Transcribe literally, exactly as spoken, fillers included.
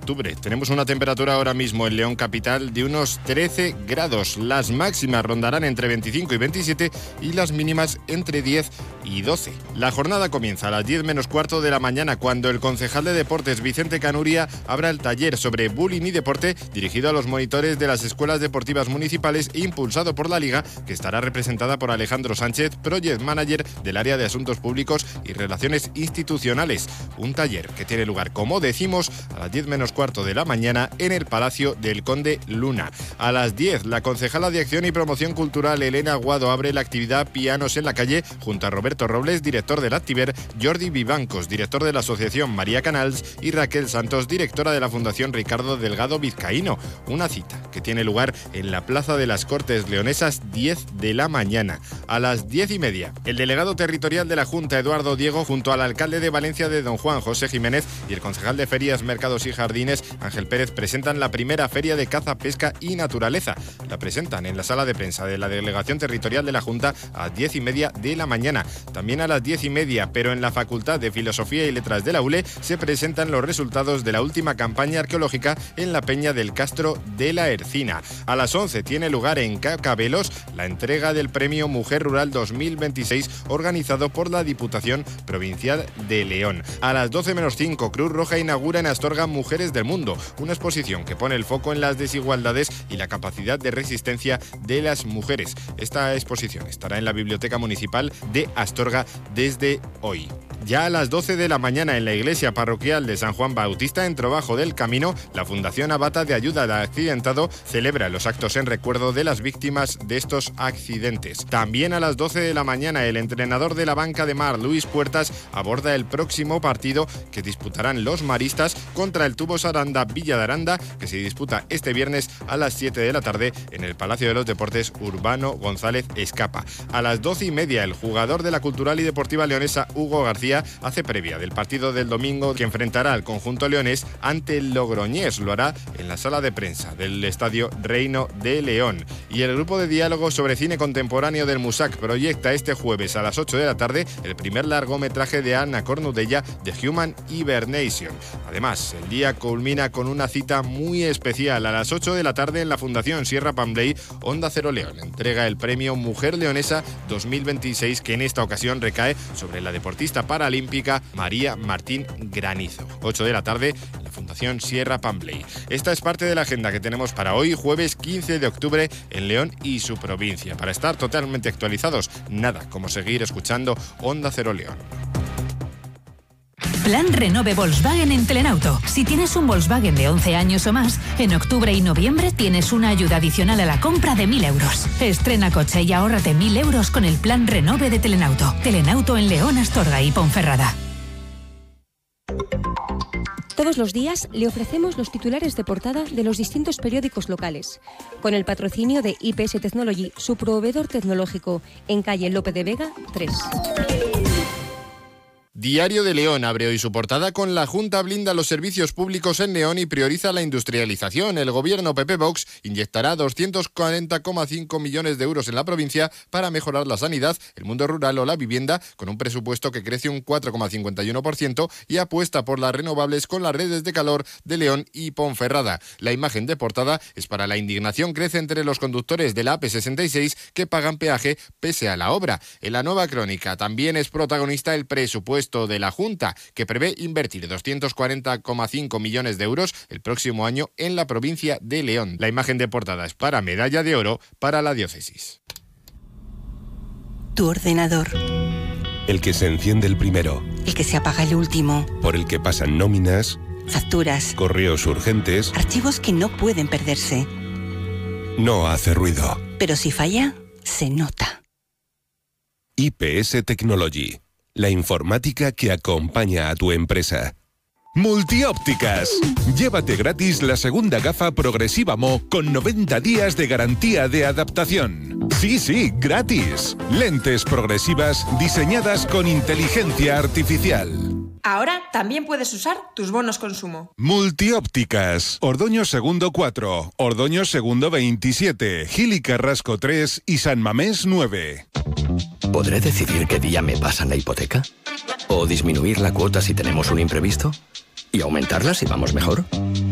octubre. Tenemos una temperatura ahora mismo en León capital de unos trece grados. Las máximas rondarán entre veinticinco y veintisiete y las mínimas entre diez y doce. La jornada comienza a las diez menos cuarto de la mañana, cuando el concejal de deportes Vicente Canuria abra el taller sobre bullying y deporte dirigido a los monitores de las escuelas deportivas municipales e impulsado por la Liga, que estará representada por Alejandro Sánchez, Project Manager del área de Asuntos Públicos y Relaciones Institucionales. Un taller que tiene lugar, como decimos, a las diez menos cuarto de la mañana en el Palacio del Conde Luna. A las diez, la concejala de Acción y Promoción Cultural Elena Aguado abre la actividad Pianos en la Calle junto a Roberto Robles, director del Activer, Jordi Vivancos, director de la Asociación María Canals, y Raquel Santos, directora de la Fundación Ricardo Delgado Vizcaíno. Una cita que tiene lugar en la Plaza de las Cortes Leonesas, diez de la mañana. A las diez y media, el delegado territorial de la Junta, Eduardo Diego, junto al alcalde de Valencia de Don Juan, José Jiménez, y el concejal de Ferias, Mercados y Jardines, Ángel Pérez, presentan la primera feria de caza, pesca y naturaleza. La presentan en la sala de prensa de la delegación territorial de la Junta a las diez y media de la mañana. También a las diez y media, pero en la Facultad de Filosofía y Letras de la U L E, se presentan los resultados de la última campaña arqueológica en la Peña del Castro de la Ercina. A las once tiene lugar en Cacabelos la entrega del Premio Mujer Rural dos mil veintiséis, organizado por la Diputación Provincial de León. A las doce menos cinco, Cruz Roja inaugura en Astorga Mujeres del Mundo, una exposición que pone el foco en las desigualdades y la capacidad de resistencia de las mujeres. Esta exposición estará en la Biblioteca Municipal de Astorga desde hoy. Ya a las doce de la mañana, en la iglesia parroquial de San Juan Bautista, en Trobajo del Camino, la Fundación Abata de Ayuda al Accidentado celebra los actos en recuerdo de las víctimas de estos accidentes. También a las doce de la mañana, el entrenador de la Banca de Mar, Luis Puertas, aborda el próximo partido que disputarán los maristas contra el Tubos Aranda Villa de Aranda, que se disputa este viernes a las siete de la tarde en el Palacio de los Deportes Urbano González Escapa. A las doce y media, el jugador de la Cultural y Deportiva leonesa, Hugo García, hace previa del partido del domingo que enfrentará al conjunto leonés ante el Logroñés. Lo hará en la sala de prensa del Estadio Reino de León. Y el grupo de diálogo sobre cine contemporáneo del MUSAC proyecta este jueves a las ocho de la tarde el primer largometraje de Anna Cornudella, The Human Hibernation. Además, el día culmina con una cita muy especial. A las ocho de la tarde, en la Fundación Sierra Pambley, Onda Cero León entrega el premio Mujer Leonesa dos mil veintiséis, que en esta ocasión recae sobre la deportista para Olímpica María Martín Granizo. ocho de la tarde, en la Fundación Sierra Pambley. Esta es parte de la agenda que tenemos para hoy, jueves quince de octubre, en León y su provincia. Para estar totalmente actualizados, nada como seguir escuchando Onda Cero León. Plan Renove Volkswagen en Telenauto. Si tienes un Volkswagen de once años o más, en octubre y noviembre tienes una ayuda adicional a la compra de mil euros. Estrena coche y ahórrate mil euros con el Plan Renove de Telenauto. Telenauto en León, Astorga y Ponferrada. Todos los días le ofrecemos los titulares de portada de los distintos periódicos locales, con el patrocinio de I P S Technology, su proveedor tecnológico, en calle Lope de Vega tres. Diario de León abre hoy su portada con: la Junta blinda los servicios públicos en León y prioriza la industrialización. El gobierno P P Vox inyectará doscientos cuarenta coma cinco millones de euros en la provincia para mejorar la sanidad, el mundo rural o la vivienda, con un presupuesto que crece un cuatro coma cincuenta y uno por ciento y apuesta por las renovables con las redes de calor de León y Ponferrada. La imagen de portada es para la indignación crece entre los conductores de la A P sesenta y seis que pagan peaje pese a la obra. En la Nueva Crónica también es protagonista el presupuesto de la Junta, que prevé invertir doscientos cuarenta coma cinco millones de euros el próximo año en la provincia de León. La imagen de portada es para medalla de oro para la diócesis. Tu ordenador. El que se enciende el primero. El que se apaga el último. Por el que pasan nóminas. Facturas. Correos urgentes. Archivos que no pueden perderse. No hace ruido. Pero si falla, se nota. I P S Technology. La informática que acompaña a tu empresa. Multiópticas. Llévate gratis la segunda gafa progresiva Mo con noventa días de garantía de adaptación. Sí, sí, gratis. Lentes progresivas diseñadas con inteligencia artificial. Ahora también puedes usar tus bonos consumo. Multiópticas. Ordoño Segundo cuatro, Ordoño Segundo veintisiete, Gil y Carrasco tres y San Mamés nueve. ¿Podré decidir qué día me pasan la hipoteca? ¿O disminuir la cuota si tenemos un imprevisto? ¿Y aumentarla si vamos mejor?